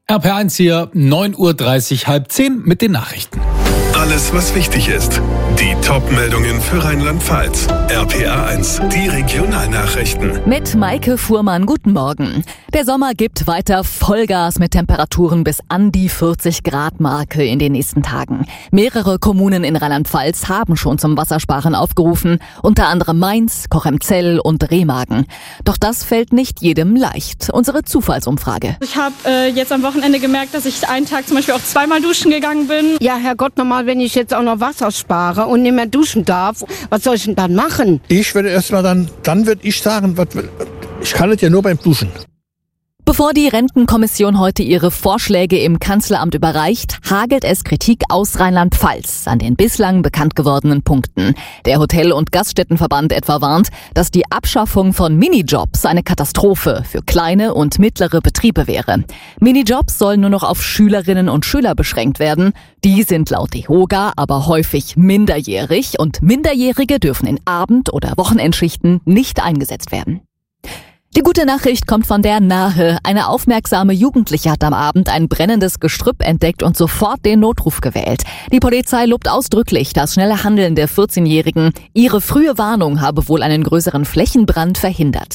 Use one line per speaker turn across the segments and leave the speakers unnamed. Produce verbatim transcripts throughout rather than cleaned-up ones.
R P eins hier, neun Uhr dreißig, halb zehn mit den Nachrichten.
Alles, was wichtig ist. Die Top-Meldungen für Rheinland-Pfalz. R P A eins, die Regionalnachrichten.
Mit Maike Fuhrmann, guten Morgen. Der Sommer gibt weiter Vollgas mit Temperaturen bis an die vierzig Grad Marke in den nächsten Tagen. Mehrere Kommunen in Rheinland-Pfalz haben schon zum Wassersparen aufgerufen, unter anderem Mainz, Cochem-Zell und Remagen. Doch das fällt nicht jedem leicht. Unsere Zufallsumfrage.
Ich habe äh, jetzt am Wochenende gemerkt, dass ich einen Tag zum Beispiel auch zweimal duschen gegangen bin.
Ja, Herrgott, normal, wenn ich jetzt auch noch Wasser spare und nicht mehr duschen darf, was soll ich denn dann machen?
Ich würde erstmal dann, dann würde ich sagen, was, ich kann es ja nur beim Duschen.
Bevor die Rentenkommission heute ihre Vorschläge im Kanzleramt überreicht, hagelt es Kritik aus Rheinland-Pfalz an den bislang bekannt gewordenen Punkten. Der Hotel- und Gaststättenverband etwa warnt, dass die Abschaffung von Minijobs eine Katastrophe für kleine und mittlere Betriebe wäre. Minijobs sollen nur noch auf Schülerinnen und Schüler beschränkt werden. Die sind laut DEHOGA aber häufig minderjährig und Minderjährige dürfen in Abend- oder Wochenendschichten nicht eingesetzt werden. Die gute Nachricht kommt von der Nahe. Eine aufmerksame Jugendliche hat am Abend ein brennendes Gestrüpp entdeckt und sofort den Notruf gewählt. Die Polizei lobt ausdrücklich das schnelle Handeln der vierzehnjährigen. Ihre frühe Warnung habe wohl einen größeren Flächenbrand verhindert.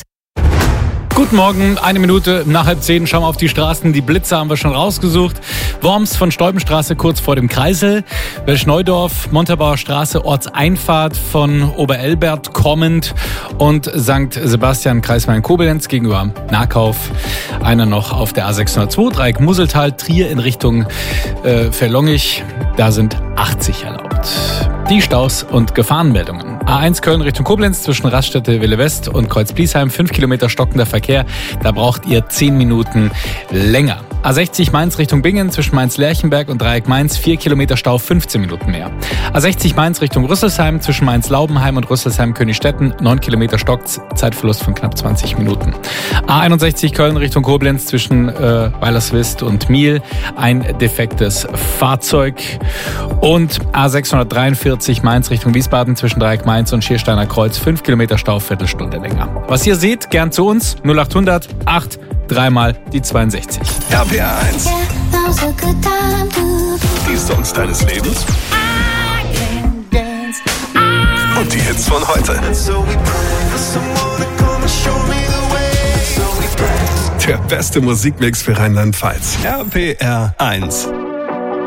Guten Morgen, eine Minute nach halb zehn, schauen wir auf die Straßen. Die Blitzer haben wir schon rausgesucht. Worms von Stolbenstraße kurz vor dem Kreisel. Welschneudorf, Montabaur Straße, Ortseinfahrt von Oberelbert kommend. Und Sankt Sebastian, Kreis Main-Koblenz gegenüber Nahkauf. Einer noch auf der A sechshundertzwei, Dreieck Museltal, Trier in Richtung äh, Verlongich. Da sind achtzig erlaubt. Die Staus und Gefahrenmeldungen. A eins Köln Richtung Koblenz zwischen Raststätte Wille West und Kreuz-Bliesheim, fünf Kilometer stockender Verkehr. Da braucht ihr zehn Minuten länger. A sechzig Mainz Richtung Bingen zwischen Mainz-Lerchenberg und Dreieck Mainz, vier Kilometer Stau, fünfzehn Minuten mehr. A sechzig Mainz Richtung Rüsselsheim zwischen Mainz-Laubenheim und Rüsselsheim-Königstetten, neun Kilometer Stock, Zeitverlust von knapp zwanzig Minuten. A einundsechzig Köln Richtung Koblenz zwischen äh, Weilerswist und Miel, ein defektes Fahrzeug. Und A sechshundertdreiundvierzig Mainz Richtung Wiesbaden zwischen Dreieck Mainz und Schiersteiner Kreuz, fünf Kilometer Stau, Viertelstunde länger. Was ihr seht, gern zu uns, null achthundert acht, dreimal die zweiundsechzig.
R P A eins. Die Songs deines Lebens. Und die Hits von heute. Der beste Musikmix für Rheinland-Pfalz. R P R eins.